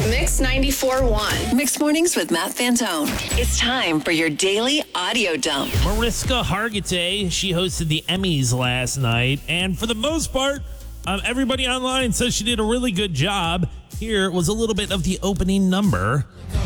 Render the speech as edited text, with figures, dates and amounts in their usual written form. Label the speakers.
Speaker 1: Mix 94.1.
Speaker 2: Mixed Mornings with Matt Fantone. It's time for your daily audio dump.
Speaker 3: Mariska Hargitay, she hosted the Emmys last night, and for the most part, everybody online says she did a really good job. Here was a little bit of the opening number.